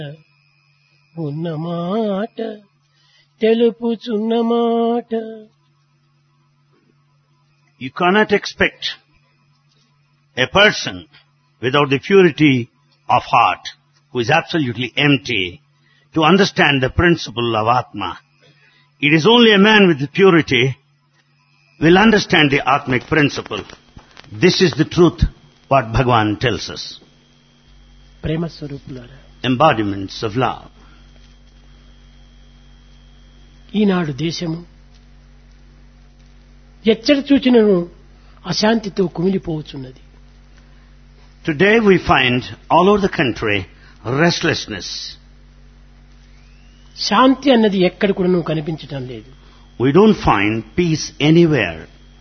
ఉన్నమాట తెలుపుచున్నమాట. You cannot expect a person without the purity of heart, who is absolutely empty, to understand the principle of Atma. It is only a man with the purity will understand the Atmic principle. This is the truth what Bhagavan tells us. ప్రేమ స్వరూపులారా, Embodiments of love. ఈనాడు దేశము ఎచ్చట చూచినను అశాంతితో కుమిలిపోవచ్చున్నది. Today we find all over the country restlessness. శాంతి అన్నది ఎక్కడ కూడా కనిపించటం లేదు. We don't find peace anywhere.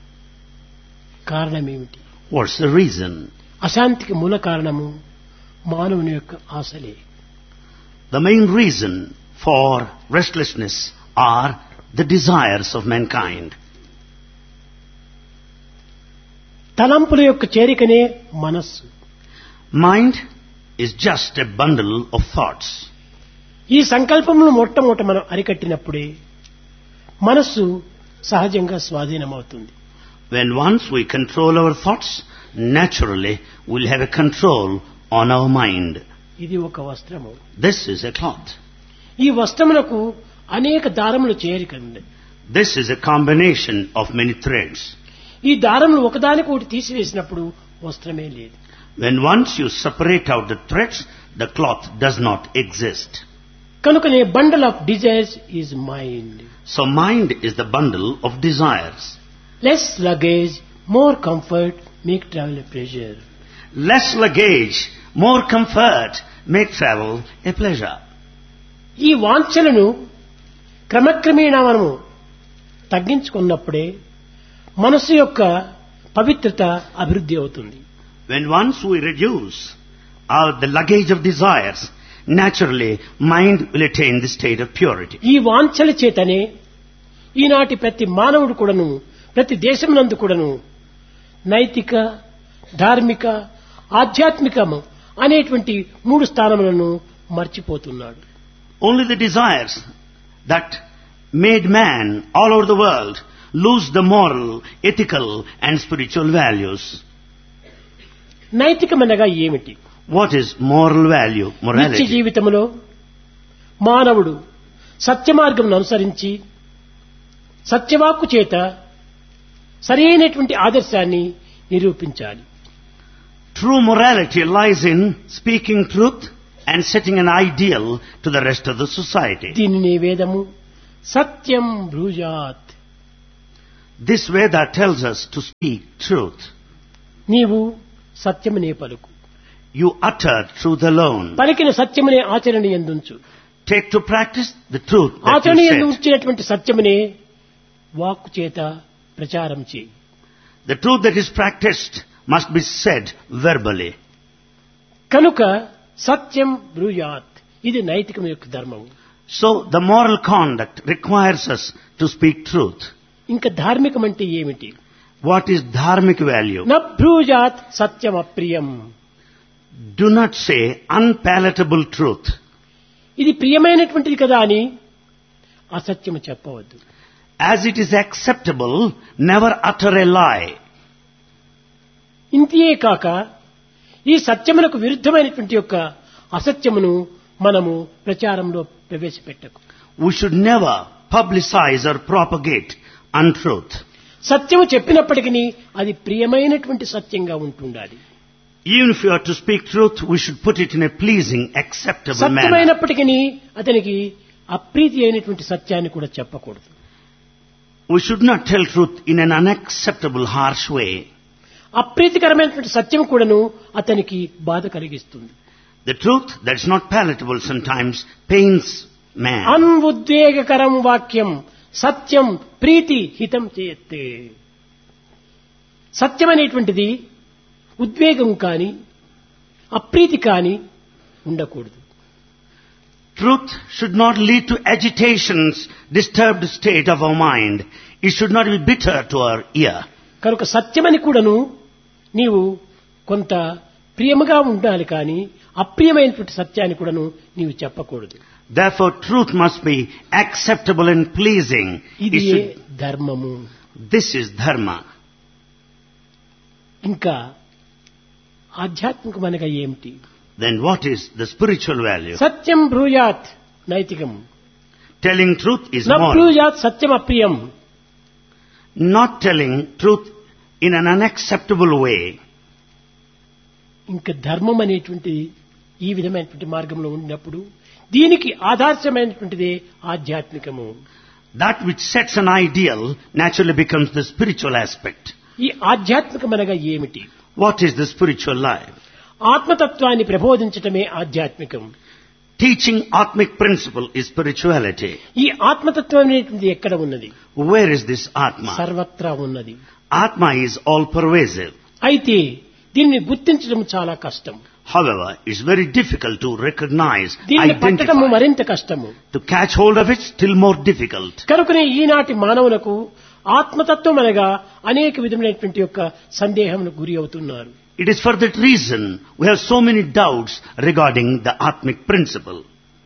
కారణం ఏమిటి? What's the reason? అశాంతికి మూల కారణము మానవుని యొక్క ఆశలే. The main reason for restlessness are the desires of mankind. తలంపుల యొక్క చేరికనే మనస్సు. Mind is just a bundle of thoughts. ఈ సంకల్పమును మొట్టమొదట మనం అరికట్టినప్పుడే మనస్సు సహజంగా స్వాధీనమవుతుంది. When once we control our thoughts, naturally we'll have a control on our mind. ఇది ఒక వస్త్రము. This is a cloth. ఈ వస్త్రమునకు అనేక దారములు చేరిక ఉంది. This is a combination of many threads. ఈ దారములు ఒకదానికొకటి తీసివేసినప్పుడు వస్త్రమే లేదు. When once you separate out the threads, the cloth does not exist. కనుకనే bundle of desires is mind. So mind is the bundle of desires. Less luggage, more comfort, make travel a pleasure. Less luggage, more comfort, make travel a pleasure. ఈ వాంఛలను క్రమక్రమేణా మనము తగ్గించుకున్నప్పుడే మనస్సు యొక్క పవిత్రత అభివృద్ధి అవుతుంది. When once we reduce the luggage of desires, naturally mind will attain the state of purity. ఈ వాంఛల చేతనే ఈనాటి ప్రతి మానవుడు కూడాను, ప్రతి దేశమునందు కూడాను నైతిక, ధార్మిక, ఆధ్యాత్మికము అనేటువంటి మూడు స్థానములను మర్చిపోతున్నాడు. Only the desires that made man all over the world lose the moral, ethical and spiritual values. నైతికమనగా ఏమిటి? What is moral value, నిత్య morality? జీవితంలో మానవుడు సత్య మార్గమును అనుసరించి సత్యవాక్కు చేత సరైనటువంటి ఆదర్శాన్ని నిరూపించాలి. True morality lies in speaking truth and setting an ideal to the rest of the society. దీనిని వేదము సత్యం బ్రూజాత్. This Veda tells us to speak truth. నీవు సత్యమునే పలుకు. You utter truth alone. పలికిన సత్యమునే ఆచరణ యందుంచు. Take to practice the truth that ఆచరణ you యందు said. ఉంచినటువంటి సత్యమునే వాక్కు చేత ప్రచారం చేయి. The truth that is practiced must be said verbally. కనుక సత్యం బ్రూయాత్, ఇది నైతికం యొక్క ధర్మం. So the moral conduct requires us to speak truth. ఇంకా ధార్మికం అంటే ఏమిటి? What is dharmic value? న బ్రూజాత్ సత్యం అప్రియం. Do not say unpalatable truth. ఇది ప్రియమైనటువంటిది కదా అని అసత్యము చెప్పవద్దు. As it is acceptable, never utter a lie. ఇంతే కాక ఈ సత్యమునకు విరుద్ధమైనటువంటి యొక్క అసత్యమును మనము ప్రచారంలో ప్రవేశపెట్టకు. We should never publicize or propagate untruth. సత్యము చెప్పినప్పటికీ అది ప్రియమైనటువంటి సత్యంగా ఉంటుండాలి. Even if you are to speak truth, we should put it in a pleasing, acceptable manner. సత్యమైనప్పటికీ అతనికి అప్రీతి అయినటువంటి సత్యాన్ని కూడా చెప్పకూడదు. We should not tell truth in an unacceptable, harsh way. అప్రీతికరమైనటువంటి సత్యం కూడాను అతనికి బాధ కలిగిస్తుంది. The truth that is not palatable sometimes pains man. అన్ఉద్వేగకరం వాక్యం సత్యం ప్రీతి హితం చేయత్తే. సత్యం అనేటువంటిది ఉద్వేగం కాని అప్రీతి కాని ఉండకూడదు. Truth should not lead to agitations, disturbed state of our mind. It should not be bitter to our ear. కనుక సత్యమని కూడాను నీవు కొంత ప్రియముగా ఉండాలి కానీ అప్రియమైనటువంటి సత్యాన్ని కూడాను నీవు చెప్పకూడదు. Therefore, truth must be acceptable and pleasing. ఇది ధర్మము. This is dharma. ఇంకా ఆధ్యాత్మికమనగా ఏమిటి? Then what is the spiritual value? Satyam బ్రూయాత్ నైతికం. Telling truth is న moral. బ్రూయాత్ Satyam అప్రియం. Not telling truth in an unacceptable way. ఇంకా ధర్మం అనేటువంటి ఈ విధమైనటువంటి మార్గంలో ఉన్నప్పుడు దీనికి ఆదర్శమైనటువంటిదే ఆధ్యాత్మికము. That which sets an ideal naturally becomes the spiritual aspect. ఈ ఆధ్యాత్మికమనగా ఏమిటి? What is the spiritual life? ఆత్మతత్వాన్ని ప్రబోధించటమే ఆధ్యాత్మికం. Teaching Atmic principle is spirituality. ఈ ఆత్మతత్వం అనేటువంటిది ఎక్కడ ఉన్నది? Where is this Atma? సర్వత్రా ఉన్నది. Atma is all pervasive. అయితే దీన్ని గుర్తించడం చాలా కష్టం. However, it's very difficult to recognize, దీన్ని పట్టడము identify. మరింత కష్టము. To catch hold of it, still more difficult. కనుకనే ఈనాటి మానవులకు ఆత్మతత్వం అనగా అనేక విధమైనటువంటి యొక్క సందేహములకు గురి అవుతున్నారు. It is for that reason we have so many doubts regarding the Atmic principle.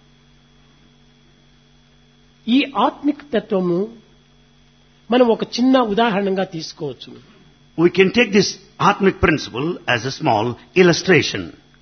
ఈ ఆత్మిక తత్వము మనం ఒక చిన్న ఉదాహరణగా తీసుకోవచ్చు. We can take this Atmic principle as a small illustration.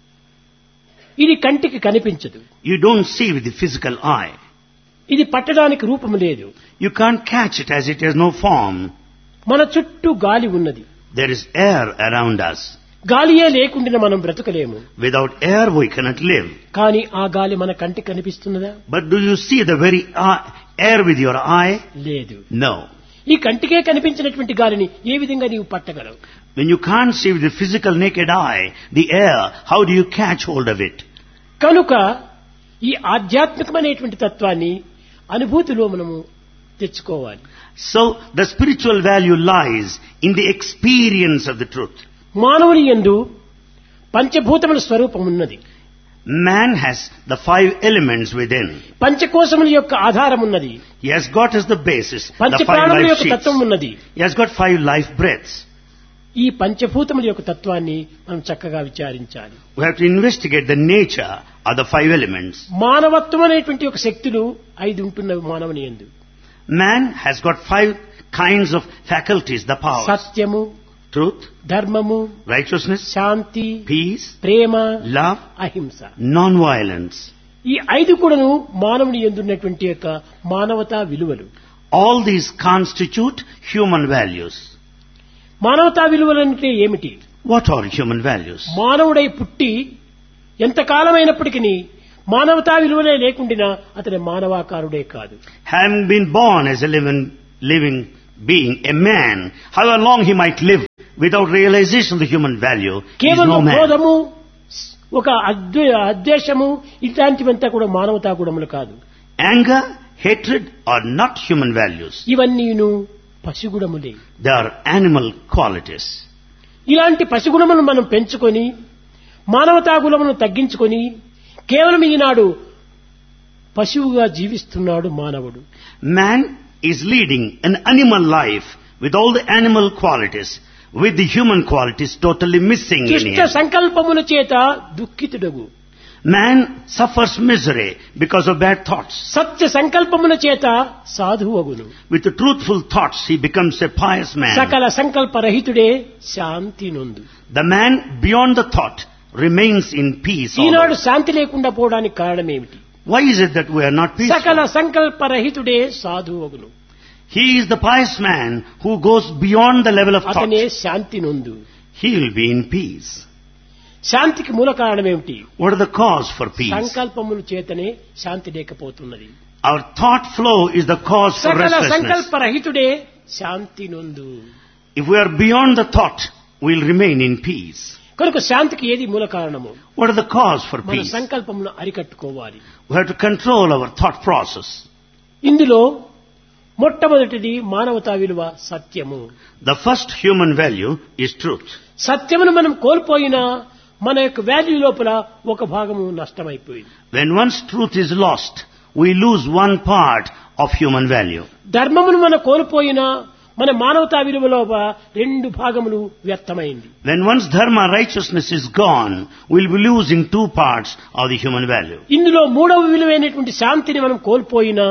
ఇది కంటికి కనిపించదు. You don't see with the physical eye. ఇది పట్టడానికి రూపము లేదు. You can't catch it as it has no form. మన చుట్టూ గాలి ఉన్నది. There is air around us. గాలియే లేకుండా మనం బ్రతకలేము. Without air we cannot live. కానీ ఆ గాలి మన కంటికి కనిపిస్తున్నదా? But do you see the very air with your eye? లేదు. No. ఈ కంటికే కనిపించినటువంటి గాలిని ఏ విధంగా నీవు పట్టగలవు? When you can't see with the physical naked eye the air, how do you catch hold of it? కనుక ఈ ఆధ్యాత్మికమైనటువంటి తత్వాన్ని అనుభూతిలో మనము తెచ్చుకోవాలి. So the spiritual value lies in the experience of the truth. మానవుని యందు పంచభూతముల స్వరూపం ఉన్నది. Man has the 5 elements within. పంచకోశముల యొక్క ఆధారం ఉన్నది. He has got as the basis the 5 పంచప్రాణముల life యొక్క sheets. తత్వం ఉన్నది. He has got 5 life breaths. ఈ పంచభూతముల యొక్క తత్వాన్ని మనం చక్కగా విచారించాలి. We have to investigate the nature of the 5 elements. మానవత్వం అనేటువంటి ఒక శక్తులు 5 ఉంటున్నవి మానవుని యందు. Man has got 5 kinds of faculties, the powers. సత్యము, Truth, ధర్మము, righteousness, శాంతి, peace, ప్రేమ, love, అహింస. non-violence. ఈ 5 కూడాను మానవుని యందు ఉన్నటువంటి యొక్క మానవతా విలువలు. All these constitute human values. మానవతా విలువలంటే ఏమిటి? What are human values? మానవుడై పుట్టి ఎంతకాలమైనప్పటికీ మానవతా విలువలే లేకుండా అతని మానవాకారుడే కాదు. Having been born as a living being, a man, however long he might live without realization of the human value, he is కేవలం no man. క్రోధము, ఒక అద్వేషము ఇట్లాంటివంతా కూడా మానవతా గుణములు కాదు. Anger, hatred are not human values. ఇవన్నీను పశుగుణములే. They are animal qualities. ఇలాంటి పశుగుణములను మనం పెంచుకొని మానవతా గుణములను తగ్గించుకొని కేవలం ఈనాడు పశువుగా జీవిస్తున్నాడు మానవుడు. Man is leading an animal life with all the animal qualities, with the human qualities totally missing in దుష్ట him. సంకల్పముల చేత దుఃఖితుడగు. Man suffers misery because of bad thoughts. సత్య సంకల్పముల చేత సాధువగును. With the truthful thoughts he becomes a pious man. సకల సంకల్పరహితుడే శాంతి నొందు. The man beyond the thought remains in peace. Eenadu always. శాంతి లేకుండా పోవడానికి కారణం ఏమిటి? Why is it that we are not సకల peaceful? సంకల్పరహితుడే సాధువగును. He is the pious man who goes beyond the level of thought. అతనే శాంతి నొందు. He will be in peace. శాంతికి మూల కారణం ఏమిటి? What are the cause for peace? సంకల్పముల చేతనే శాంతి లేకపోతున్నది. Our thought flow is the cause for సకల restlessness. సంకల్పరహితుడే Shanti నొందు. If we are beyond the thought, we will remain in peace. కనుక శాంతికి ఏది మూల కారణము? What are the cause for మన peace? సంకల్పమును అరికట్టుకోవాలి. We have to control our thought process. ఇందులో మొట్టమొదటిది మానవతా విలువ సత్యము. The first human value is truth. సత్యమును మనం కోల్పోయినా మన యొక్క వాల్యూ లోపల ఒక భాగము నష్టమైపోయింది. When once truth is lost, we lose one part of human value. ధర్మమును మనం కోల్పోయినా మన మానవతా విలువలో రెండు భాగములు వ్యర్థమైంది. When one's dharma, righteousness is gone, we'll be losing two parts of the human value. ఇందులో మూడవ విలువైనటువంటి శాంతిని మనం కోల్పోయినా,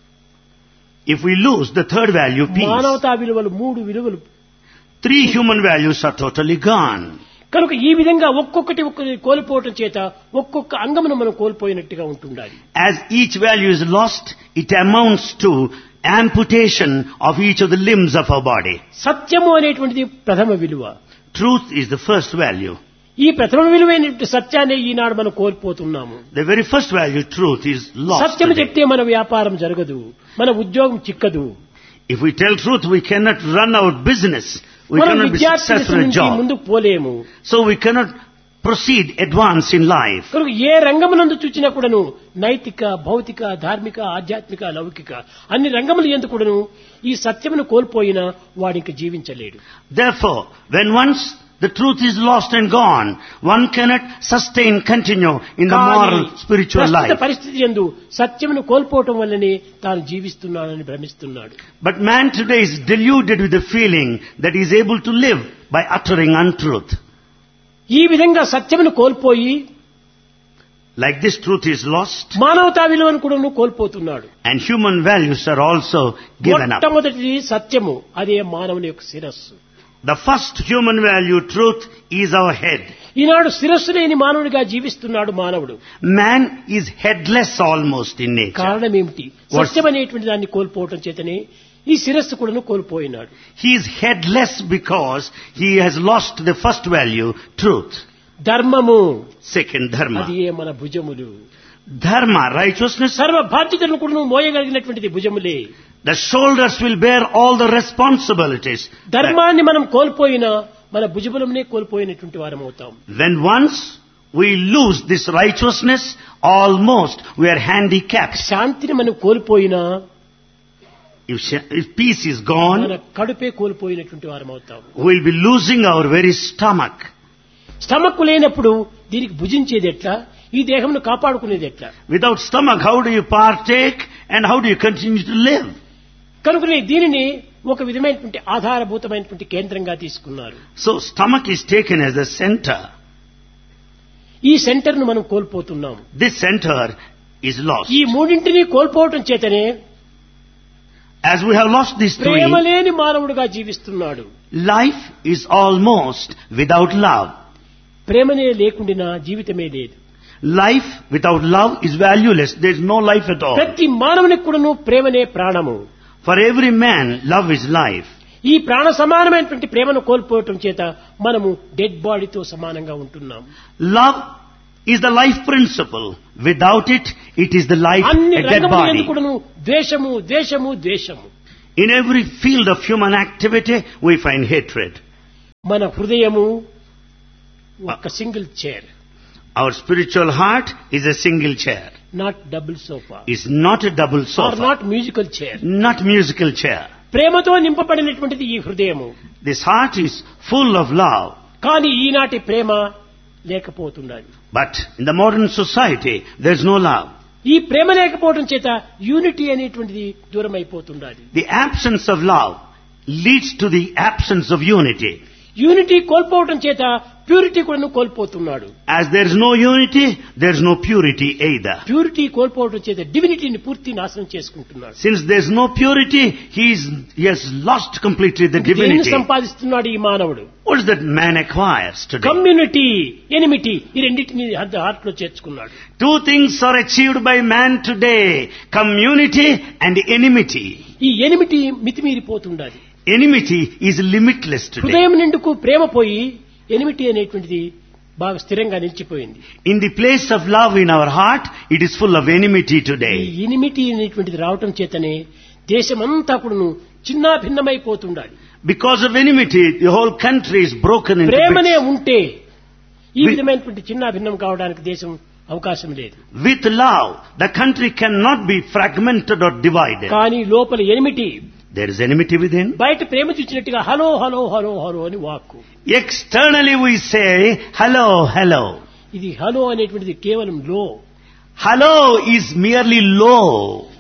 If we lose the third value, peace, మానవతా విలువలు మూడు విలువలు, three human values are totally gone. కనుక ఈ విధంగా ఒక్కొక్కటి కోల్పోవటం చేత ఒక్కొక్క అంగమును మనం కోల్పోయినట్టుగా ఉంటుండాలి. As each value is lost, it amounts to amputation of each of the limbs of our body. సత్యము అనేటువంటిది ప్రథమ విలువ. Truth is the first value. ఈ ప్రథమ విలువైనటువంటి సత్యాన్ని ఈనాడు మనం కోల్పోతున్నాము. The very first value, truth, is lost సత్యము today. చెప్తే మన వ్యాపారం జరగదు, మన ఉద్యోగం చిక్కదు, If we tell truth, we cannot run our business. We మనం cannot be విద్యార్థి successful in a నుంచి job. ముందుకు పోలేము. So we cannot proceed, advance in life. కనుక ఏ రంగమునందు చూచినా కూడాను నైతిక, భౌతిక, ధార్మిక, ఆధ్యాత్మిక, లౌకిక అన్ని రంగములు యందు కూడాను ఈ సత్యమును కోల్పోయినా వాడికి జీవించలేడు. Therefore, when once the truth is lost and gone, one cannot sustain, continue in the moral, spiritual ప్రస్తుత life. పరిస్థితి యందు సత్యమును కోల్పోవటం వల్లనే తాను జీవిస్తున్నానని భ్రమిస్తున్నాడు. But man today is deluded with the feeling that he is able to live by uttering untruth. ఈ విధంగా సత్యమును కోల్పోయి Like this, truth is lost, మానవతా విలువను కూడా కోల్పోతున్నాడు. and human values are also given up. మొట్టమొదటిది సత్యము, అదే మానవుని యొక్క శిరస్సు. The first human value, truth, is our head. ఈనాడు శిరస్సు లేని మానవుడిగా జీవిస్తున్నాడు మానవుడు. Man is headless almost in nature. కారణం ఏమిటి? సత్యం అనేటువంటి దాన్ని కోల్పోవటం చేతనే ఈ శిరస్సు కూడా కోల్పోయినాడు. He is headless because he has lost the first value, truth. ధర్మము, Second, dharma. అది ఏ మన భుజములు. Dharma, righteousness, సర్వ బాధ్యతలను కూడా మోయగలిగినటువంటిది భుజములే. the shoulders will bear all the responsibilities. ధర్మాన్ని మనం కోల్పోయినా మన భుజములనే కోల్పోయినటువంటి వారం అవుతాం. When once we lose this righteousness, almost we are handicapped. శాంతిని మనం కోల్పోయినా If peace is gone, మన కడుపే కోల్పోయినటువంటి వారం అవుతాం. we will be losing our very stomach. Stomach లేనప్పుడు దీనికి భుజించేది ఎట్లా, ఈ దేహంను కాపాడుకునేది ఎట్లా? Without stomach, how do you partake and how do you continue to live? కనుకనే దీనిని ఒక విధమైనటువంటి ఆధారభూతమైనటువంటి కేంద్రంగా తీసుకున్నారు. So stomach is taken as the center. ఈ సెంటర్ ను మనం కోల్పోతున్నాం. This center is lost. ఈ మూడింటిని కోల్పోవటం చేతనే As we have lost these three, ప్రేమ లేని మానవుడిగా జీవిస్తున్నాడు. life is almost without love. ప్రేమనే లేకుండా జీవితమే లేదు. Life without love is valueless. There is no life at all. ప్రతి మానవునికి కూడాను ప్రేమనే ప్రాణము. For every man, love is life. ఈ ప్రాణ సమానమైనటువంటి ప్రేమను కోల్పోవటం చేత మనము డెడ్ బాడీతో సమానంగా ఉంటున్నాం. Love is the life principle. Without it, it is the life, అన్ని a dead రంగములందు body. కూడాను ద్వేషము, ద్వేషము, ద్వేషము. In every field of human activity, we find hatred. మన హృదయము ఒక single chair, Our spiritual heart is a single chair. Not double sofa, Is not a double are sofa. Not musical chair. Not musical chair. ప్రేమతో నింపబడినటువంటిది ఈ హృదయము. This heart is full of love. కానీ ఈనాటి ప్రేమ లేకపోతున్నది. But in the modern society, there is no love. ఈ ప్రేమ లేకపోవడం చేత unity అనేటువంటిది దూరం అయిపోతున్నది. The absence of love leads to the absence of unity. Unity కోల్పోవడం చేత ప్యూరిటీ కూడా కోల్పోతున్నాడు. As there is no unity, there is no purity either. Purity కోల్పోవడం చేత డివినిటీని పూర్తి నాశనం చేసుకుంటున్నాడు. Since there is no purity, he has lost completely the దేన్ని divinity. సంపాదిస్తున్నాడు ఈ మానవుడు? What is that man acquires today? Community, enmity, ఈ రెండింటిని హార్ట్ లో చేర్చుకున్నాడు. Two things are achieved by man today: community and enmity. ఈ enmity మితిమీరిపోతుండాలి. Enmity is limitless today. హృదయం నిండుకు ప్రేమ పోయి ఎనిమిటీ అనేటువంటిది బాగా స్థిరంగా నిలిచిపోయింది. In the place of love in our heart, it is full of enmity ఈ today. ఎనిమిటీ అనేటువంటిది రావటం చేతనే దేశమంతా కూడాను చిన్న భిన్నమైపోతుండాలి. Because of enmity, the whole country is broken into ప్రేమనే bits. ఉంటే ఈ విధమైనటువంటి చిన్న భిన్నం కావడానికి దేశం అవకాశం లేదు. With love, the country cannot be fragmented or divided. కానీ లోపల enmity, There is enmity within. బయట ప్రేమ చూసినట్టుగా హలో హలో హలో హలో అని వాక్కు. Externally we say, hello, hello. ఇది హలో అనేటువంటిది కేవలం లో. Hello is merely low.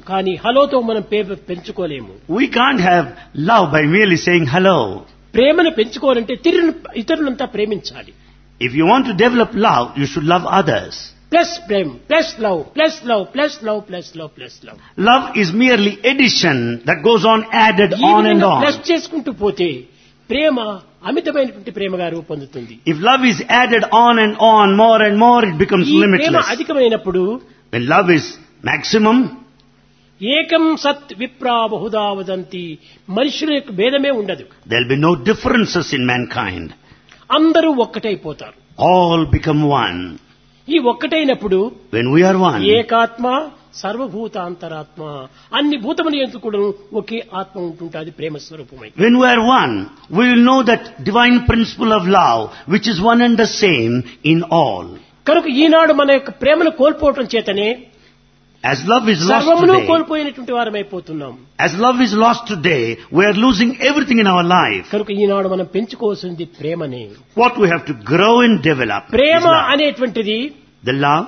కానీ హలోతో మనం పెంచుకోలేము. We can't have love by merely saying hello. ప్రేమను పెంచుకోవాలంటే ఇతరులంతా ప్రేమించాలి. If you want to develop love, you should love others. Plus Prema, plus love, plus love, plus love, plus love, plus love. Love is merely addition that goes on added on and on. Plus చేసుకుంటూ పోతే ప్రేమ అమితమైనటువంటి ప్రేమగా రూపొందుతుంది. If love is added on and on, more and more, it becomes ఈ ప్రేమ limitless. అధికమైనప్పుడు When love is maximum, ఏకం సత్ విప్రా బహుదా వదంతి, మనుషుల యొక్క భేదమే ఉండదు. there will be no differences in mankind. అందరూ ఒక్కటైపోతారు. All become one. ఈ ఒక్కటైనప్పుడు When we are one, ఏకాత్మ సర్వభూతాంతరాత్మ, అన్ని భూతముల యందు కూడా ఒకే ఆత్మ ఉంటుంటుంది ప్రేమ స్వరూపమై. when we are one, we will know that divine principle of love, which is one and the same in all. కనుక ఈనాడు మన యొక్క ప్రేమను కోల్పోవటం చేతనే As love is lost సర్వమును today, కోల్పోయినటువంటి వారమైపోతున్నాం. as love is lost today, we are losing everything in our life. కనుక ఈనాడు మనం పెంచుకోవాల్సింది ప్రేమనే. What we have to grow and develop is Prema love. అనేటువంటిది The love,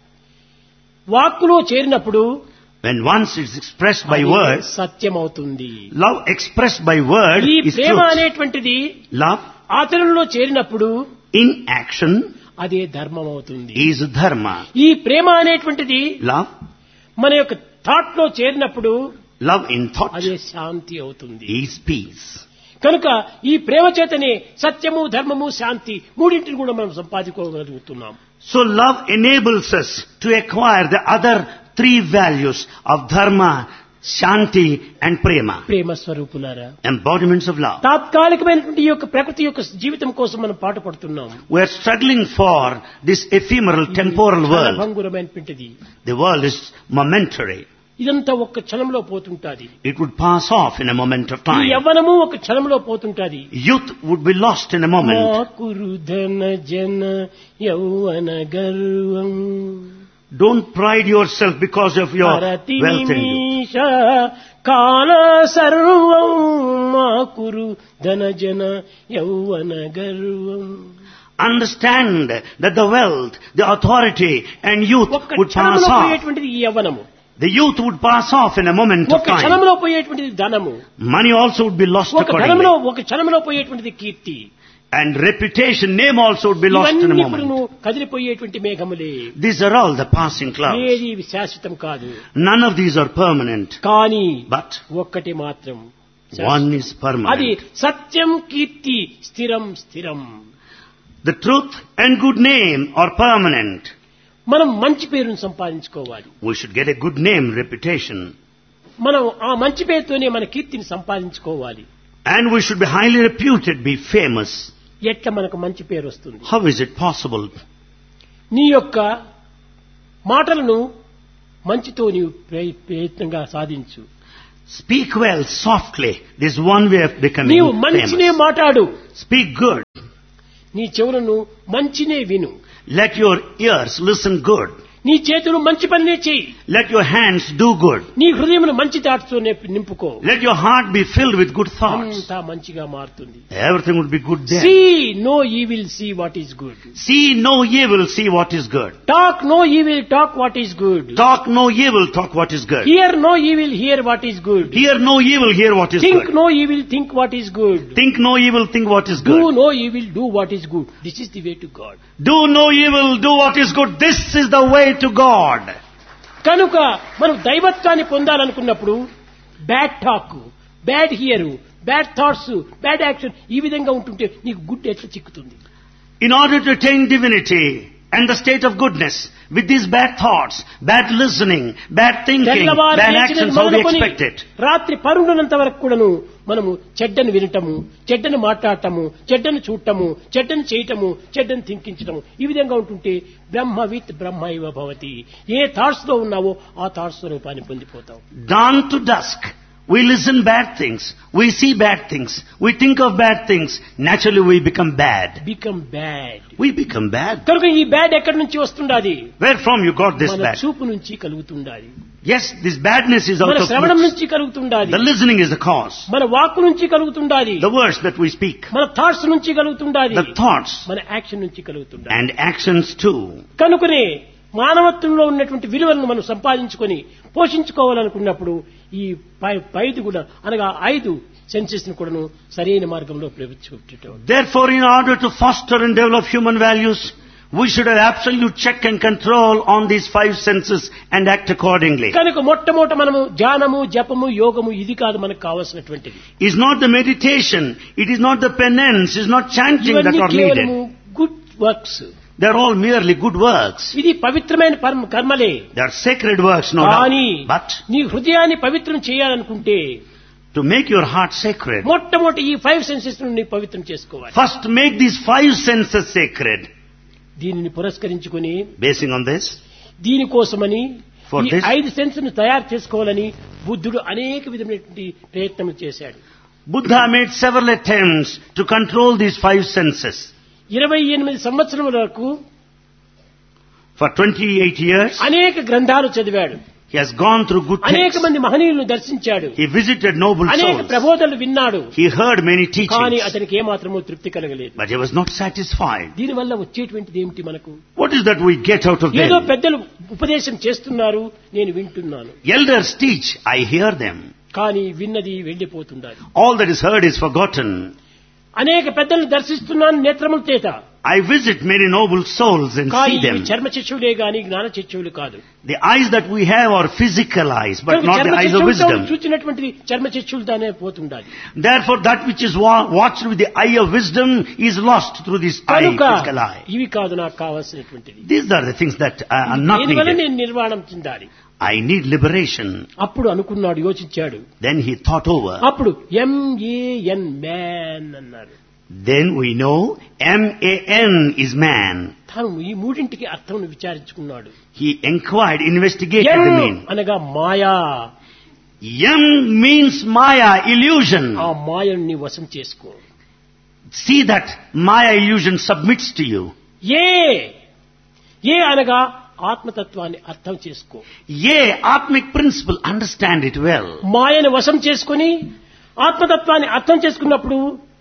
వాక్కులో చేరినప్పుడు when once it's expressed by అది words, సత్యం అవుతుంది. love expressed by word ఈ is Prema truth. అనేటువంటిది Love ఆచరణలో చేరినప్పుడు in action అదే ధర్మం అవుతుంది. is dharma. ఈ ప్రేమ అనేటువంటిది Love, మన యొక్క థాట్ లో చేరినప్పుడు love in thought అదే శాంతి అవుతుంది. is peace. కనుక ఈ ప్రేమ చేతనే సత్యము, ధర్మము, శాంతి మూడింటిని కూడా మనం సంపాదించుకోగలుగుతున్నాం. So love enables us to acquire the other three values of dharma, shanti and prema, ప్రేమ స్వరూపులారా, embodiments of love. తాత్కాలికమైనటువంటి ఈ యొక్క ప్రకృతి యొక్క జీవితం కోసం మనం పాట పడుతున్నాం. We are struggling for this ephemeral temporal world. భంగురమైనటువంటిది. The world is momentary. ఇదంతా ఒక్క క్షణంలో పోతుంటాది. It would pass off in a moment of ఈ time. యవ్వనము ఒక క్షణంలో పోతుంటాది. Youth would be lost in a moment. కురుధన జన యౌవన గర్వం Don't pride yourself because of your హరతి wealth and youth. నిమిష కాల సర్వం మా కురు ధన జన యౌవన గర్వం. Understand that the wealth, the authority and youth ఒక్క would pass క్షణంలో off. పోయేటువంటిది ఈ యవ్వనము. The youth would pass off in a moment of ఒక time. క్షణంలో పోయేటువంటిది ధనము. Money also would be lost ఒక ధనంలో accordingly. ఒక క్షణంలో పోయేటువంటిది కీర్తి. And reputation, name also would be lost in a ఇవన్నీ ఇప్పుడు moment. నువ్వు కదిలిపోయేటువంటి మేఘములే. These are all the passing clouds. ఏది శాశ్వతం కాదు. None of these are permanent. కానీ But ఒక్కటి మాత్రం one is అది permanent. సత్యం, కీర్తి, స్థిరం స్థిరం. The truth and good name are permanent. మనం మంచి పేరును సంపాదించుకోవాలి. We should get a good name, reputation. మనం ఆ మంచి పేరుతోనే మన కీర్తిని సంపాదించుకోవాలి. And we should be highly reputed, be famous. ఎట్లా మనకు మంచి పేరు వస్తుంది? How is it possible? నీ యొక్క మాటలను మంచితో నీవు ప్రయత్నంగా సాధించు. Speak well, softly. This is one way of becoming నీవు మంచినే famous. మాట్లాడు. Speak good. నీ చెవులను మంచినే విను. Let your ears listen good. నీ చేతులు మంచి పనినే చెయ్యి. Let your hands do good. నీ హృదయమును మంచి తాటుతో నింపుకో. Let your heart be filled with good thoughts. అంతా మంచిగా మారుతుంది. Everything would be good there. See no evil, see what is good. See no evil, see what is good. Talk no evil, talk what is good. Talk no evil, talk what is good. Hear no evil, hear what is good. Hear no evil, hear what is Think good. no evil, think what is good. Think no evil, think what is Do good. no evil, do what is good. This is the way to God. Do no evil, do what is good. This is the way to God. కనుక మనం దైవత్వాన్ని పొందాలనుకున్నప్పుడు bad talk, bad here, bad thoughts, bad action ఈ విధంగా ఉంటుంటే నీకు good ఎట్లా చిక్కుతుంది? In order to attain divinity and the state of goodness, with these bad thoughts, bad listening, bad thinking, bad actions, how do you expect it? రాత్రి పరుండునంత వరకు కూడాను మనము చెడ్డను వినటము, చెడ్డను మాట్లాడటము, చెడ్డను చూడటము, చెడ్డను చేయటము, చెడ్డను థింకించటము ఈ విధంగా ఉంటుంటే బ్రహ్మవిత్ బ్రహ్మ ఇవ భవతి. ఏ థాట్స్ లో ఉన్నావో ఆ థాట్స్ స్వరూపాన్ని పొందిపోతావు. Dawn to dusk, we listen bad things, we see bad things, we think of bad things, naturally we become bad. Become bad. We become bad. కనుక ఈ బ్యాడ్ ఎక్కడి నుంచి వస్తుండాది? Where from you got this మన bad? చూపు నుంచి కలుగుతుండాలి. Yes, this badness is out మన of శ్రవణం looks. నుంచి కలుగుతుండాలి. The listening is the cause. మన వాక్కు నుంచి కలుగుతుండాలి. The words that we speak, మన థాట్స్ నుంచి కలుగుతుండాలి. the thoughts మన యాక్షన్ నుంచి కలుగుతుండాలి. and actions too. కనుకనే మానవత్వంలో ఉన్నటువంటి విలువలను మనం సంపాదించుకొని పోషించుకోవాలనుకున్నప్పుడు ఈ పైది కూడా అనగా 5 సెన్సెస్ ను కూడాను సరైన మార్గంలో ప్రవేశపెట్టడం. Therefore, in order to foster and develop human values, we should have absolute check and control on these 5 senses and act accordingly. కనుక మొట్టమొదట మనము ధ్యానము, జపము, యోగము ఇది కాదు మనకు కావాల్సినటువంటిది. Is not the meditation, it is not the penance, is not chanting that are needed. Good works. They are all merely good works. ఇది పవిత్రమైన కర్మలే. They are sacred works, no doubt. But నీ హృదయాన్ని పవిత్రం చేయాలనుకుంటే, to make your heart sacred, మొట్టమొదట ఈ 5 senses ని పవిత్రం చేసుకోవాలి. first make these 5 senses sacred. దీనిని పురస్కరించుకొని, basing on this, దీనికోసమని for ఈ this 5 సెన్స్ ను తయారు చేసుకోవాలని బుద్ధుడు అనేక విధమైనటువంటి ప్రయత్నం చేశాడు. Buddha made several attempts to control these 5 senses. 28 సంవత్సరముల వరకు for 28 years అనేక గ్రంథాలు చదివాడు. he has gone through good అనేక texts. మంది మహనీయులను దర్శించాడు. He visited noble అనేక souls. ప్రబోధనలు విన్నాడు. He heard many కానీ teachings, అతనికి ఏమాత్రమూ తృప్తి కలగలేదు. but he was not satisfied. దీనివల్ల వచ్చేటువంటిది ఏమిటి మనకు? What is that we get out of ఏదో them? పెద్దలు ఉపదేశం చేస్తున్నారు, నేను వింటున్నాను. Elders teach, I hear them. కానీ విన్నది వెళ్లిపోతున్నారు. All that is heard is forgotten. అనేక పెద్దలను దర్శిస్తున్నాను నేత్రముల చేత. I visit many noble souls and కానీ see them. ఇవి చర్మ చక్షువులే గాని జ్ఞాన చక్షువులు కాదు. The eyes that we have are physical eyes, but not the eyes of wisdom. చూచినటువంటిది చర్మ చక్షువులతోనే పోతుండాలి. Therefore, that which is watched with the eye of wisdom is lost through this eye, physical eye. ఇవి కాదు నాకు కావాల్సినటువంటిది. These are the things that are not దీనివల్ల needed. నేను నిర్వాణం చెందాలి. I need liberation. అప్పుడు అనుకున్నాడు, యోచించాడు. Then he thought over. అప్పుడు MAN man అన్నాడు. Then we know MAN is man. తాను ఈ మూడింటికి అర్థం విచారించుకున్నాడు. He inquired, investigated the meaning. అనగా మాయా. M means Maya, illusion. ఆ మాయని వశం చేసుకో. See that Maya illusion submits to you. ఏ అనగా ఆత్మతత్వాన్ని అర్థం చేసుకో. Atmic principle, understand it well. మాయను వశం చేసుకుని ఆత్మతత్వాన్ని అర్థం చేసుకున్నప్పుడు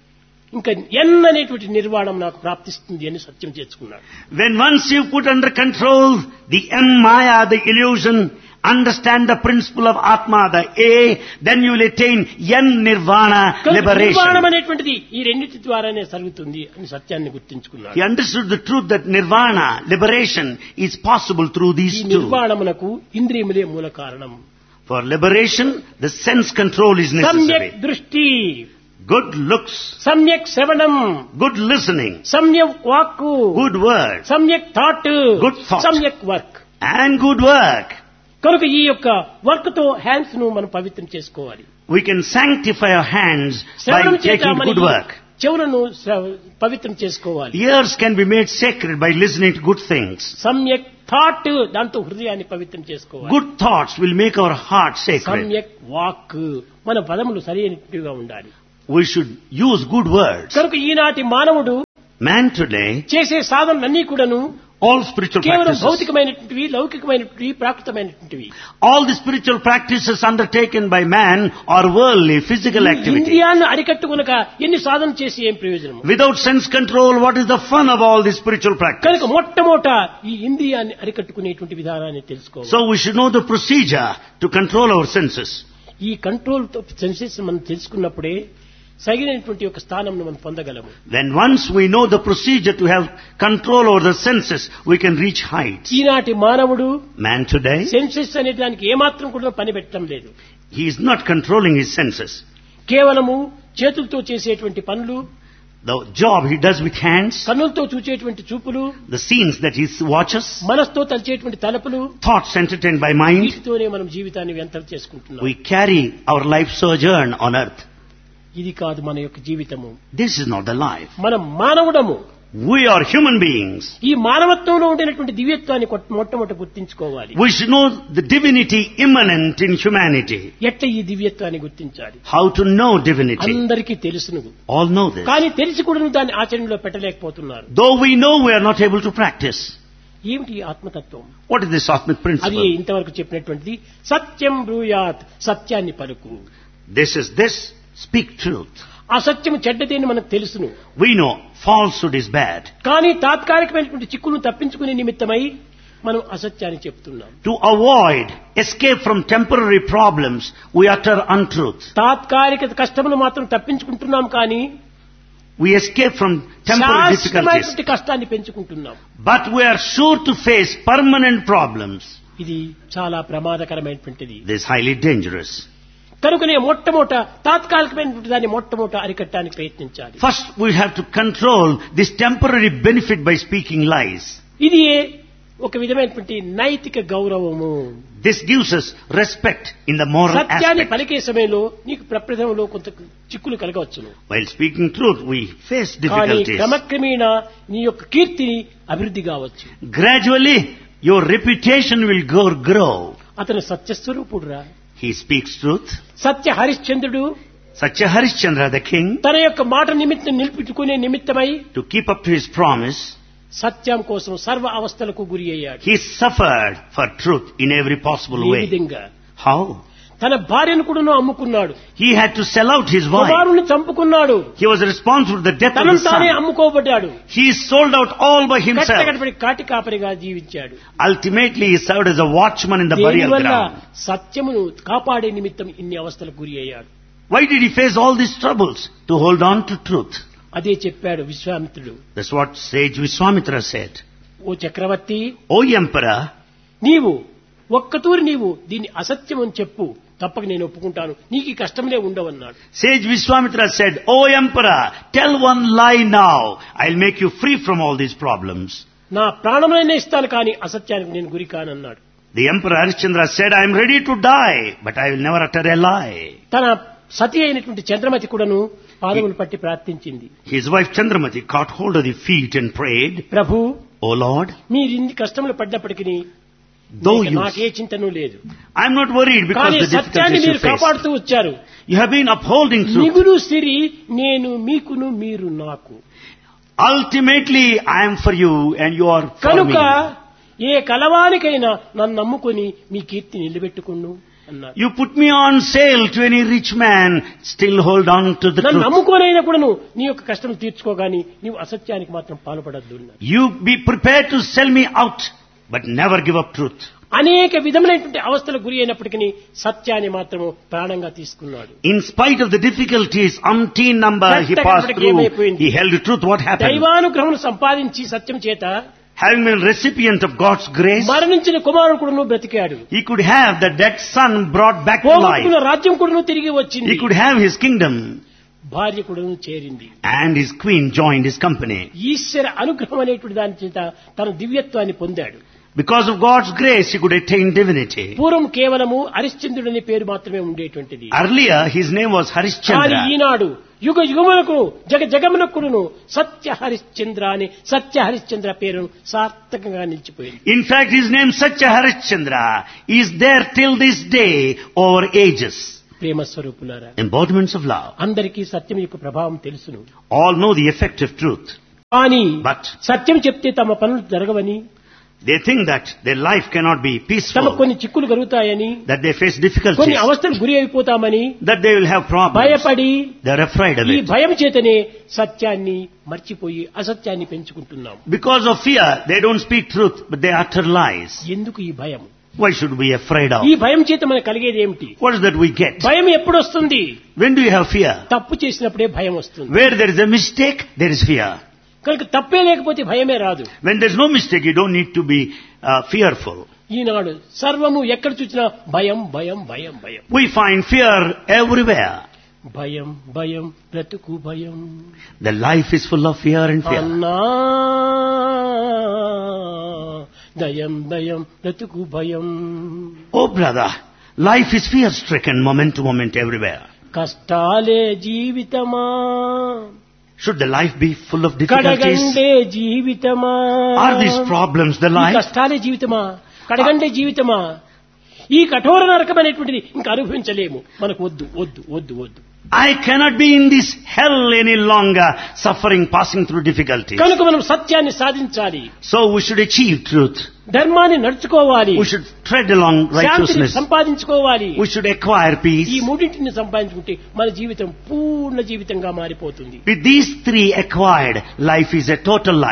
ఇంకా అనేటువంటి నిర్వాణం నాకు ప్రాప్తిస్తుంది అని సత్యం చేసుకున్నాడు. When once you put under control the Maya, the illusion, understand the principle of Atma, the then you will attain Nirvana, liberation. నిర్వాణం అనేటువంటిది ఈ రెండింటి ద్వారానే జరుగుతుంది అని సత్యాన్ని గుర్తించుకున్నాడు. He understood the truth that Nirvana, liberation, is possible through these ఈ two. నిర్వాణమునకు ఇంద్రియములే మూల కారణం. For liberation, the sense control is necessary. సమ్యక్ దృష్టి, good looks, సమ్యక్ శ్రవణం, good listening, సమ్యక్ వాక్కు, good word, సమ్యక్ థాట్, good thought, సమ్యక్ వర్క్, and good work. కనుక ఈ యొక్క వర్క్ తో హ్యాండ్స్ ను మనం పవిత్రం చేసుకోవాలి. We can sanctify our hands by taking good work. చెవులను పవిత్రం చేసుకోవాలి. Ears can be made sacred by listening to good things. సమ్యక్ థాట్, దాంతో హృదయాన్ని పవిత్రం చేసుకోవాలి. Good thoughts will make our heart sacred. సమ్యక్ వాక్, మన పదములు సరైనట్టుగా ఉండాలి. We should use good words. కనుక ఈనాటి మానవుడు Man today, చేసే సాధనలన్నీ కూడాను all spiritual కేవలం practices, భౌతికమైనటువంటివి, లౌకికమైనటువంటివి, ప్రాకృతమైనటువంటివి. all the spiritual practices undertaken by man are worldly, physical activity. ఇంద్రియాన్ని అరికట్టుకొనక ఎన్ని సాధన చేసి ఏం ప్రయోజనం? Without sense control, what is the fun of all this spiritual practice? కనుక మొట్టమొదట ఈ ఇంద్రియాన్ని అరికట్టుకునేటువంటి విధానాన్ని తెలుసుకోవాలి. So we should know the procedure to control our senses. ఈ కంట్రోల్ సెన్సెస్ మనం తెలుసుకున్నప్పుడే సరైనటువంటి ఒక స్థానంను మనం పొందగలము. Then once we know the procedure to have control over the senses, we can reach heights. ఈనాటి మానవుడు Man today, సెన్సెస్ అనే దానికి ఏమాత్రం కూడా పని పెట్టడం లేదు. he is not controlling his senses. కేవలము చేతులతో చేసేటువంటి పనులు, The job he does with hands, కన్నులతో చూచేటువంటి చూపులు, the scenes that he watches, మనసుతో తలచేటువంటి తలపులు, thoughts entertained by mind, వీటితోనే మనం జీవితాన్ని వ్యర్థం చేసుకుంటున్నాం. we carry our life sojourn on earth. ఇది కాదు మన యొక్క జీవితము. This is not the life. మనం మానవుడము. We are human beings. ఈ మానవత్వంలో ఉండినటువంటి దివ్యత్వాన్ని మొట్టమొదట గుర్తించుకోవాలి. We should know the divinity immanent in humanity. ఎట్లా ఈ దివ్యత్వాన్ని గుర్తించాలి? How to know divinity. అందరికీ తెలుసును. All know this. కానీ తెలిసి కూడా దాన్ని ఆచరణలో పెట్టలేకపోతున్నారు. Though we know, we are not able to practice. ఏమిటి ఆత్మతత్వం? What is this Atmic అది principle? ఇంతవరకు చెప్పినటువంటిది సత్యం బ్రూయాత్, సత్యాన్ని పలుకు. This, speak truth. అసత్యము చెడ్డదేని మనకు తెలుసును. We know falsehood is bad. కానీ తాత్కాలికమైనటువంటి చిక్కులను తప్పించుకునే నిమిత్తమై మనం అసత్యాన్ని చెప్తున్నాం. To avoid escape from temporary problems, we utter untruth. తాత్కాలిక కష్టములు మాత్రం తప్పించుకుంటున్నాం కానీ We escape from temporary difficulties. శాశ్వతమైన కష్టాన్ని పెంచుకుంటున్నాం. But we are sure to face permanent problems. ఇది చాలా ప్రమాదకరమైనటువంటిది. This is highly dangerous. కనుకనే మొట్టమొదట తాత్కాలికమైనటువంటి దాన్ని మొట్టమొదట అరికట్టడానికి ప్రయత్నించాలి. First, we have to control this temporary benefit by speaking lies. ఇది ఒక విధమైనటువంటి నైతిక గౌరవము. This gives us respect in the moral సత్యాన్ని aspect. పలికే సమయంలో నీకు ప్రప్రథమంలో కొంత చిక్కులు కలగవచ్చును. While speaking truth, we face కానీ difficulties. క్రమక్రమేణా నీ యొక్క కీర్తిని అభివృద్ధి కావచ్చు. Gradually, your reputation will grow. అతను సత్యస్వరూపుడురా. He speaks truth. సత్య హరిశ్చంద్రుడు Satya Harishchandra, the king, తన యొక్క మాట నిమిత్తం నిలిపించుకునే నిమిత్తమై to keep up to his promise, సత్యం కోసం సర్వ అవస్థలకు గురి అయ్యాడు. he suffered for truth in every possible ఈ way. విధంగా How? తన భార్యను కూడా అమ్ముకున్నాడు. He had to sell out his wife. కుమారుని చంపుకున్నాడు. He was responsible for the death of తనను his తానే son. అమ్ముకోబడ్డాడు. He sold out all by himself. కట్టకడపడి కాటి కాపరిగా జీవించాడు. Ultimately, he served as a watchman in the burial దీనివల్ల ground. సత్యమును కాపాడే నిమిత్తం ఇన్ని అవస్థలకు గురి అయ్యాడు. Why did he face all these troubles? To hold on to truth. అదే చెప్పాడు విశ్వామిత్రుడు. That's what sage Vishwamitra said. Oh Chakravarthi, O emperor, నీవు ఒక్కతూరి నీవు దీన్ని అసత్యం అని చెప్పు, తప్పక నేను ఒప్పుకుంటాను, నీకు ఈ కష్టంలే ఉండవన్నాడు. sage Vishwamitra said, O emperor, tell one lie now. I'll make you free from all these problems. నా ప్రాణములైనా ఇస్తాను కానీ అసత్యానికి నేను గురి కానన్నాడు. The emperor Harishchandra said, I am ready to die, but I will never utter a lie. తన సతి అయినటువంటి చంద్రమతి కూడాను పాదములు పట్టి ప్రార్థించింది. His wife Chandramati caught hold of the feet and prayed, Prabhu, O Lord, మీరు ఇన్ని కష్టములు పడ్డప్పటికీ though you, నాకే చింతను లేదు. I am not worried because కానీ of the సత్యాన్ని difficulties you మీరు face. కాపాడుతూ వచ్చారు. You have been upholding truth. మిగులు సిరి నేను మీకును మీరు నాకు. Ultimately, I am for you and you are for కనుక me. ఏ కలవానికైనా నన్ను నమ్ముకొని మీ కీర్తి నిలబెట్టుకును అన్నారు. You put me on sale to any rich man, still hold on to the నన్ను truth. నమ్ముకోనైనా కూడా నీ యొక్క కష్టం తీర్చుకోగాని నీవు అసత్యానికి మాత్రం పాల్పడద్దు అన్నారు. You be prepared to sell me out, but never give up truth. అనేక విధములైనటువంటి అవస్థలకు గురి అయినప్పటికీ సత్యాన్ని మాత్రము ప్రాణంగా తీసుకున్నాడు. In spite of the difficulties, umpteen number he passed through, he held truth. What happened? దైవానుగ్రహం సంపాదించి సత్యం చేత Having been recipient of God's grace, మరణించిన కుమారుడు కూడా బ్రతికాడు. he could have the dead son brought back to life. పోగొట్టుకున్న రాజ్యం కూడా తిరిగి వచ్చింది. He could have his kingdom, భార్య కూడా చేరింది. and his queen joined his company. ఈశ్వర అనుగ్రహం అనేటువంటి దాని చేత తన దివ్యత్వాన్ని పొందాడు. Because of God's grace, he could attain divinity. పూర్వం కేవలము హరిశ్చంద్రుడు అనే పేరు మాత్రమే ఉండేటువంటిది. Earlier, his name was కానీ Harishchandra. ఈనాడు యుగ యుగములకు జగమునకును సత్య హరిశ్చంద్ర అని సత్య హరిశ్చంద్ర పేరు సార్థకంగా నిలిచిపోయింది. In fact, his name Satya Harishchandra is there till this day over ages. ప్రేమ స్వరూపులారా, Embodiments of love. అందరికీ సత్యం యొక్క ప్రభావం తెలుసును. All know the effect of truth. కానీ But సత్యం చెప్తే తమ పనులు జరగవని, they think that their life cannot be తమ peaceful, కొన్ని చిక్కులు కలుగుతాయని, that they face కొన్ని difficulties, అవస్థలు గురి అయిపోతామని that they will have problems. భయపడి They are afraid of ఈ it. భయం చేతనే సత్యాన్ని మర్చిపోయి అసత్యాన్ని పెంచుకుంటున్నాం. Because of fear, they don't speak truth, but they utter lies. ఎందుకు ఈ భయం? Why should we be afraid of? ఈ భయం చేత మనకు కలిగేది ఏమిటి? What is that we get? భయం ఎప్పుడు వస్తుంది? When do you have fear? తప్పు చేసినప్పుడే భయం వస్తుంది. Where there is a mistake, there is fear. కనుక తప్పే లేకపోతే భయమే రాదు. When there is no mistake, you don't need to be fearful. ఈనాడు సర్వము ఎక్కడ చూసినా భయం భయం భయం భయం. We find fear everywhere. భయం భయం బ్రతుకు భయం. The life is full of fear and fear. అన్నా దయం దయం బ్రతుకు భయం. Oh brother, life is fear-stricken moment to moment everywhere. కష్టాలే జీవితమా, Should the life be full of difficulties? కడగండే జీవితమా. Are these problems the ఈ life? కష్టాలే జీవితమా, కడగండే జీవితమా, ఈ కఠోర నరకమైనటువంటిది ఇంకా అనుభవించలేము, మనకు వద్దు వద్దు వద్దు వద్దు. I cannot be in this hell any longer, suffering, passing through difficulties. కనుక మనం సత్యాన్ని సాధించాలి, So we should achieve truth. ధర్మాన్ని నడుచుకోవాలి, We should tread along శాంతిని righteousness. సంపాదించుకోవాలి. We should acquire ఈ peace. మూడింటిని సంపాదించుకుంటే మన జీవితం పూర్ణ జీవితంగా మారిపోతుంది. With these three acquired, life is a total life.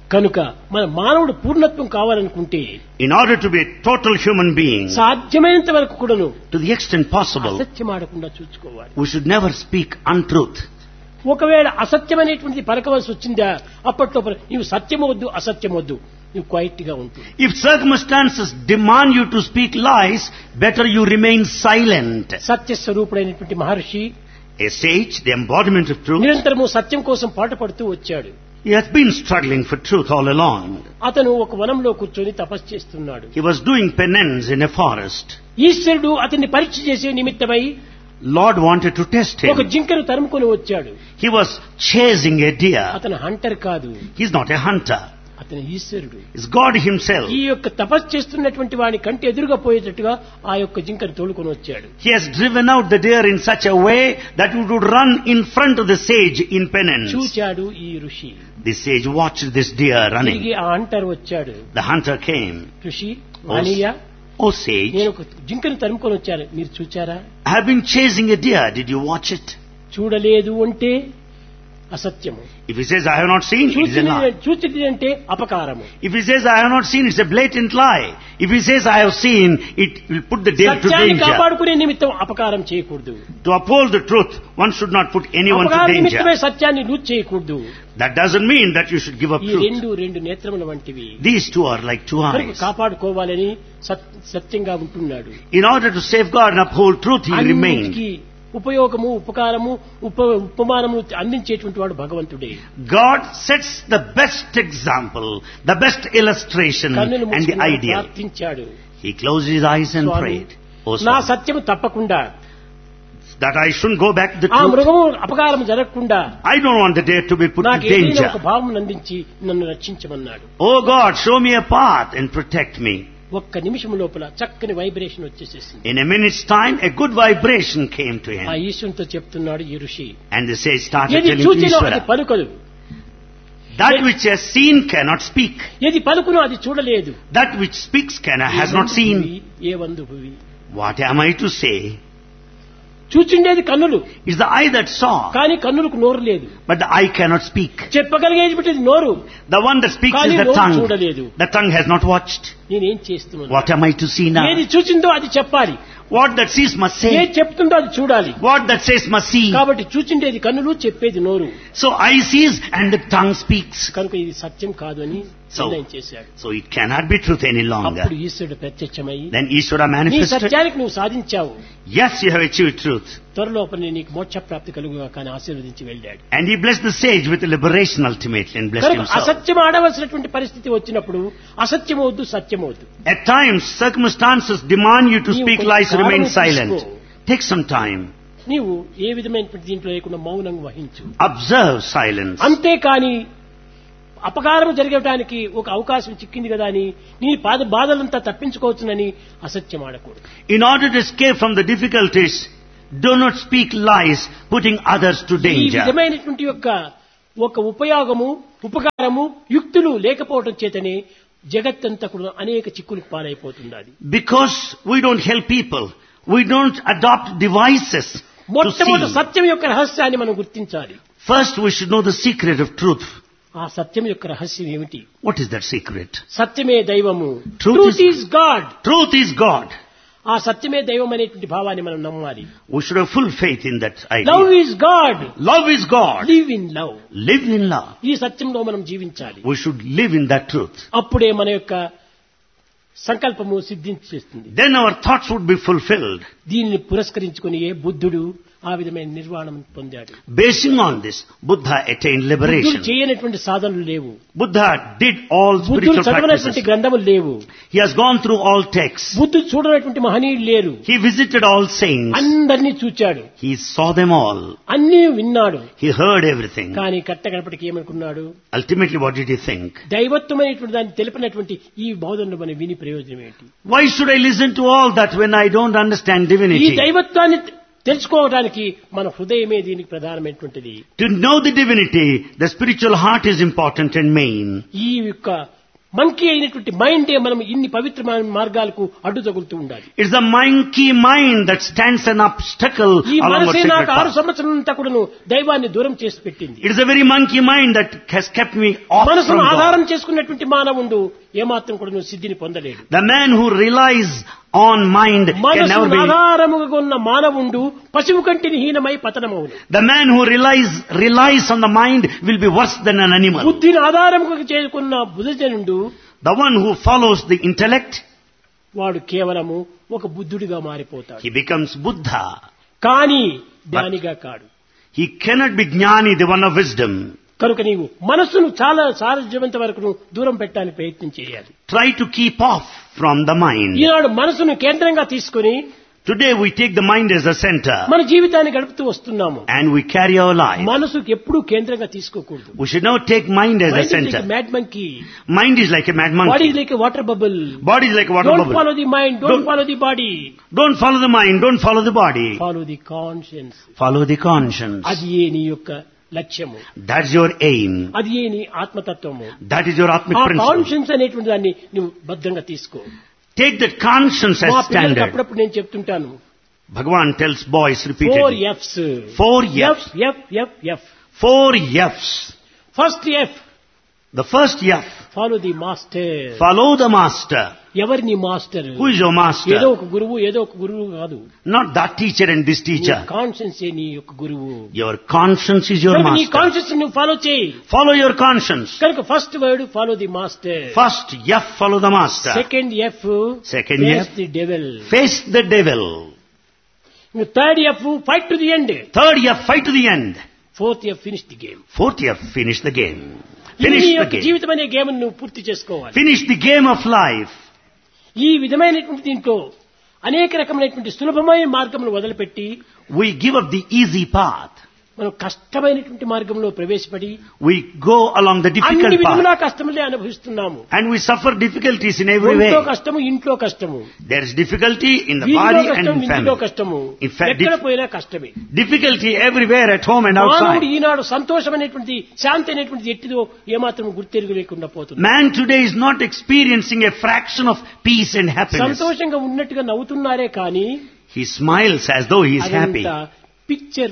కనుక మన మానవుడు పూర్ణత్వం కావాలనుకుంటే In order to be a total human being, సాధ్యమైనంత వరకు కూడాను to the extent possible, అసత్యం ఆడకుండా చూసుకోవాలి. we should never speak untruth. ఒకవేళ అసత్యమనేటువంటిది పలకవలసి వచ్చిందా అప్పట్లో నీవు సత్యమవద్దు అసత్యమవద్దు నువ్వు క్వైట్ గా ఉంటుంది. If circumstances demand you to speak lies, better you remain silent. సత్యస్వరూపుడైనటువంటి Maharshi A sage, the embodiment of truth, నిరంతరము సత్యం కోసం పాటుపడుతూ వచ్చాడు. he has been struggling for truth all along. అతను ఒక వనంలో కూర్చొని తపస్సు చేస్తున్నాడు. He was doing penance in a forest. ఈశ్వరుడు అతన్ని పరీక్ష చేసే నిమిత్తమై Lord wanted to test ఒక him. జింకను తరుముకొని వచ్చాడు. He was chasing a deer. అతను హంటర్ కాదు, He's not a hunter. అతను ఈశ్వరుడు. It's God himself. ఈ యొక్క తపస్సు చేస్తున్నటువంటి వాని కంటి ఎదురుగా పోయేటట్టుగా ఆ యొక్క జింకను తోలుకొని వచ్చాడు. He has driven out the deer in such a way that it would run in front of the sage in penance. చూచాడు ఈ ఋషి. The sage watched this deer running. తిరిగి ఆ హంటర్ వచ్చాడు. The hunter came. ఋషి వాణియా, Oh sage, నేను ఒక జింకను తరుముకొని వచ్చాను, మీరు చూచారా? I have been chasing a deer. Did you watch it? చూడలేదు అంటే అసత్యము, If he says, I have not seen, it is a lie. చూచిది అంటే అపకారము. If he says, I have not seen, it's a blatant lie. If he says, I have seen, it will put the deer to సత్యాన్ని danger. కాపాడుకునే నిమిత్తం అపకారం చేయకూడదు. To uphold the truth, one should not put anyone to అపకార నిమిత్తమే danger. సత్యాన్ని loose చేయకూడదు. That doesn't mean that you should give up ఈ truth. రెండు నేత్రముల వంటివి These two are like two కనుక eyes. కాపాడుకోవాలని సత్యంగా ఉంటున్నాడు. In order to safeguard and uphold truth, he remained. అన్నిటికీ ఉపయోగము ఉపకారము ఉపమానము అందించేటువంటి వాడు భగవంతుడే. God sets the best example, the best illustration కన్నులు and the మూసుకుని ideal. ప్రార్థించాడు. He closed his eyes and Swamy, prayed. Oh, నా Swami, సత్యము తప్పకుండా, that I shouldn't go back to the ఆ truth. మృగము అపకారం జరగకుండా I don't want the deer to be put నాకు to ఏదైనా danger. ఒక భావం అందించి నన్ను రక్షించమన్నాడు. Oh God, show me a path and protect me. ఒక్క నిమిషం లోపల చక్కని vibration వచ్చేసేసింది. In a minute's time, a good vibration came to ఆ him. ఈశ్వరునితో చెప్తున్నాడు ఈ ఋషి, And the sage started ఏది telling to చూచినో అది Ishvara, పలుకదు, that which has seen cannot speak. ఏది పలుకునో అది చూడలేదు. That which speaks has not seen. A వందు Bhuvi, What am I to say? చూచిండేది కన్నులు, It's the eye that saw, కానీ కన్నులకు నోరు లేదు. but the eye cannot speak. చెప్పగలిగేది పెట్టేది నోరు, The one that speaks కానీ is the నోరు tongue. చూడలేదు. The tongue has not watched. నేనేం చేస్తున్నాను? What am I to see now? ఏది చూచిందో అది చెప్పాలి, What that sees must ఏది say. చెప్తుందో అది చూడాలి. What that says must see. కాబట్టి చూచిండేది కన్నులు, చెప్పేది నోరు. So eye sees and the tongue speaks. కనుక ఇది సత్యం కాదు అని నిర్ణయం చేశాడు. So it cannot be truth any longer. అప్పుడు ఈశ్వరుడు ప్రత్యక్షమై, Then Ishvara నీ manifested. సత్యానికి నువ్వు సాధించావు, Yes, you have achieved truth. త్వరలోపల నీకు మోక్ష ప్రాప్తి కలుగుగా కానీ ఆశీర్వదించి వెళ్ళాడు. And he blessed the sage with liberation ultimately and blessed కనుక himself. అసత్యం ఆడవలసినటువంటి పరిస్థితి వచ్చినప్పుడు అసత్యం వద్దు, సత్యం వద్దు. At times, circumstances demand you to నీవు speak కొంచెం lies, remain కాలము silent. తీసుకో. Take some time. నీవు ఏ విధమైనటువంటి దీంట్లో లేకుండా మౌనం వహించు. Observe silence. అంతేకాని అపకారం జరగడానికి ఒక అవకాశం చిక్కింది కదా అని నీ బాధలంతా తప్పించుకోవచ్చునని అసత్యం ఆడకూడదు. In order to escape from the difficulties, do not speak lies, putting others to ఈ danger. విధమైనటువంటి యొక్క ఒక ఉపయోగము ఉపకారము యుక్తులు లేకపోవడం చేతనే జగత్తంతా కూడా అనేక చిక్కులకు పాలైపోతున్నది. Because we don't help people, we don't adopt devices to మొట్టమొదటి see. సత్యం యొక్క రహస్యాన్ని మనం గుర్తించాలి. First, we should know the secret of truth. ఆ సత్యం యొక్క రహస్యం ఏమిటి? What is that secret? సత్యమే దైవము. Truth truth is- is God. Truth is God. ఆ సత్యమే దైవం అనేటువంటి భావాన్ని మనం నమ్మాలి. We should have full faith in that love idea. Is God. Love is God. Live in love. Live in love. ఈ సత్యంలో మనం జీవించాలి. We should live in that truth. అప్పుడే మన యొక్క సంకల్పము సిద్ధించేస్తుంది. Then our thoughts would be fulfilled. దీనిని పురస్కరించుకుని బుద్ధుడు ఆ విధమైన నిర్వాణం పొందాడు. Basing on this, Buddha attained బుద్ధుడు liberation. చేయనటువంటి సాధనలు లేవు. Buddha did all బుద్ధుడు spiritual చదవనటువంటి practices. గ్రంథములు లేవు. He has gone through all texts. బుద్ధుడు చూడనటువంటి మహనీయులు లేరు. He visited all saints. అందరినీ చూచాడు, He saw them all. అన్నీ విన్నాడు. He heard everything. కానీ కట్టగడపటికి ఏమనుకున్నాడు? Ultimately, what did he think? దైవత్వమైనటువంటి దాన్ని తెలిపినటువంటి ఈ బోధనలు మనం విని ప్రయోజనం ఏంటి? Why should I listen to all that when I don't understand ఈ divinity? దైవత్వాన్ని తెలుసుకోవడానికి మన హృదయమే దీనికి ప్రధానమైనటువంటిది. To know the divinity, the spiritual heart is important and main. ఈ యొక్క మంకీ అయినటువంటి మైండే మనం ఇన్ని పవిత్రమైన మార్గాలకు అడ్డు తగులుతూ ఉండాలి. It's the monkey mind that stands an obstacle ఈ along our మనసే sacred నాకు 6 path. సంవత్సరాలంతా కూడాను దైవాన్ని దూరం చేసి పెట్టింది. It is the very monkey mind that has kept me off మనసును from ఆధారం God. చేసుకున్నటువంటి మానవుడు ఏమాత్రం కూడాను సిద్ధిని పొందలేడు. The man who relies on mind can never మనసును be. ఆధారముగా ఉన్న మానవుడు పశువు కంటిని హీనమై పతనమవును. The man who relies on the mind will be worse than an animal. బుద్ధిని ఆధారముగా చేసుకున్న బుద్ధజనుడు The one who follows the intellect, వాడు కేవలము ఒక బుద్ధుడిగా మారిపోతాడు. he becomes Buddha. కానీ జ్ఞానిగా కాడు. He cannot be Jnani, the one of wisdom. కనుక నీవు మనస్సును చాలా సాధ్యమైనంత వరకు దూరం పెట్టడానికి ప్రయత్నం చేయాలి. Try to keep off from the mind. ఈనాడు మనసును కేంద్రంగా తీసుకొని Today we take the mind as a center మన జీవితాన్ని గడుపుతూ వస్తున్నాము. and we carry our life. మనసుకు ఎప్పుడూ కేంద్రంగా తీసుకోకూడదు. We should not take mind as a center. Mad monkey, Mind is like a mad body monkey. Like water bubble. Body is like a water don't bubble. Follow the mind, don't follow the body, Don't follow the mind, don't follow the body. Follow the conscience. Follow the conscience. అది ఏ నీ యొక్క లక్ష్యము, That's your aim. అది ఏ నీ ఆత్మతత్వము. That is your atmic ఆ principle. Conscience అనేటువంటి దాన్ని నువ్వు భద్రంగా తీసుకో. Take that conscience మా as పిల్లలకు standard. అప్పుడప్పుడు నేను చెప్తుంటాను, Bhagavan tells boys 4 repeatedly. F's. 4 F's. F. 4 F's. First F, The first F. Follow the master. Follow the master. ఎవరి నీ మాస్టర్? Who is your ఏదో master? ఒక గురువు, ఏదో ఒక గురువు కాదు. Not that teacher and this teacher. Conscience ఏ నీ యొక్క గురువు. Your conscience is your కనుక నీ master. కాన్షియన్స్ నువ్వు ఫాలో చేయి. Follow your conscience. కనుక first word follow the master. First F, follow the master. Second F, Second F, the devil. face the devil. Third F, fight to the end. Third F, fight to the end. Fourth F, finish the game. Fourth F, finish the game. నీ Finish the యొక్క game. జీవితం అనే game నువ్వు పూర్తి చేసుకోవాలి. Finish the game of life. ఈ విధమైనటువంటి దీంట్లో అనేక రకమైనటువంటి సులభమైన మార్గమును వదిలిపెట్టి We give up the easy path. మనం కష్టమైనటువంటి మార్గంలో ప్రవేశపడి We go along the అన్ని difficult విధములా path. కష్టములే అనుభవిస్తున్నాము. And we suffer difficulties in every ఒంట్లో way. కష్టము, ఇంట్లో కష్టము, There is difficulty in the వీధిలో body and కష్టం, in ఇంటిలో family. కష్టము, In fact, ఎక్కడ పోయినా కష్టమే. Difficulty everywhere at home and మానవుడు outside. ఈనాడు సంతోషం అనేటువంటి, శాంతి అనేటువంటి ఎట్టిదో ఏమాత్రం గుర్తెరుగు లేకుండా పోతుంది. Man today is not experiencing a fraction of peace and happiness. సంతోషంగా ఉన్నట్టుగా నవ్వుతున్నారే కానీ He smiles as though he is happy. Picture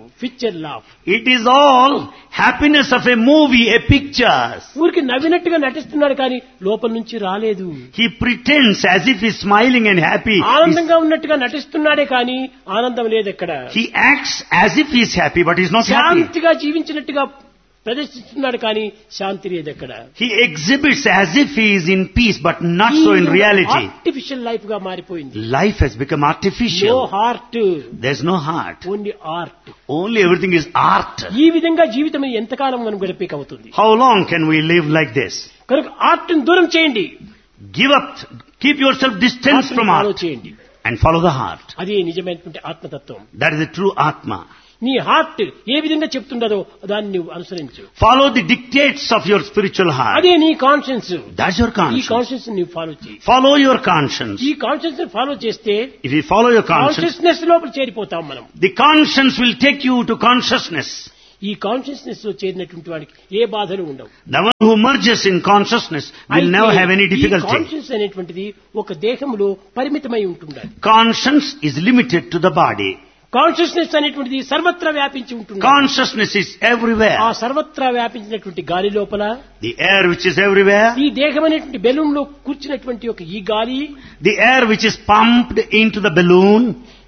లావ్. It is all happiness of a movie, a picture. ఊరికి నవ్వినట్టుగా నటిస్తున్నాడు కానీ లోపల నుంచి రాలేదు. He pretends as if he is smiling and happy. ఆనందంగా ఉన్నట్టుగా నటిస్తున్నాడే కానీ ఆనందం లేదు ఎక్కడ. He acts as if he is happy, but he is not happy. శాంతిగా జీవించినట్టుగా ప్రదర్శిస్తున్నాడు కానీ శాంతి లేదు ఎక్కడ. He exhibits as if he is in peace, but not so in reality. Artificial life గా మారిపోయింది. Life has become no artificial. Heart, There's no heart. Only art. Only everything is art. ఈ విధంగా జీవితం ఎంతకాలం మనం గడిపేక అవుతుంది. How long can we live like this? కనుక art ని దూరం చేయండి, Give up, keep yourself distanced from follow art చేయండి. and follow the heart. అది నిజమైనటువంటి ఆత్మతత్వం. That is the true Atma. నీ హార్ట్ ఏ విధంగా చెప్తుండదో దాన్ని నువ్వు అనుసరించు. Follow the dictates of your spiritual heart. అదే నీ కాన్షియన్స్. That's your ఈ conscience. కాన్షియన్స్ నువ్వు ఫాలో చేయి. Follow your conscience. ఈ కాన్షియన్స్ ఫాలో చేస్తే If you follow your conscience, consciousness లోపల చేరిపోతాం మనం. the conscience will take you to consciousness. ఈ కాన్షియస్నెస్ లో చేరినటువంటి వాడికి ఏ బాధలు ఉండవు. The one who merges in consciousness will never have any difficulty. Conscious అనేటువంటిది ఒక దేహంలో పరిమితమై ఉంటుంది. Conscience is limited to the body. Consciousness అనేటువంటిది సర్వత్రా వ్యాపించి ఉంటుంది. Consciousness is everywhere. ఆ సర్వత్రా వ్యాపించినటువంటి గాలి లోపల The air which is everywhere, ఈ దేహం అనేటువంటి బెలూన్ లో కూర్చున్నటువంటి ఒక ఈ గాలి, the air which is pumped into the balloon,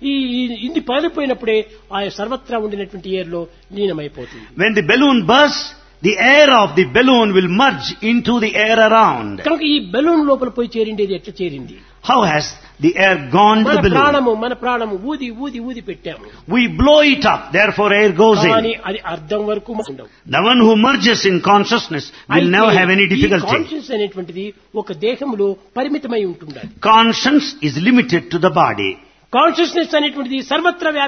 ఇది పగిలిపోయినప్పుడే ఆ సర్వత్రా ఉండినటువంటి ఎయిర్ లో లీనమైపోతుంది. when the balloon bursts, the air of the balloon will merge into the air around. కనుక ఈ బెలూన్ లోపల పోయి చేరిండేది ఎట్లా చేరింది? How has the air gone to the balloon? మన ప్రాణము ఊది ఊది ఊది పెట్టాము. We blow it up, therefore air goes కానీ in. అది అర్థం వరకు ఉండవు. The one who merges in consciousness will never have any difficulty. Conscious అనేటువంటిది ఒక దేహంలో పరిమితమై ఉంటుంది. Conscience is limited to the body. Consciousness అనేటువంటిది సర్వత్రా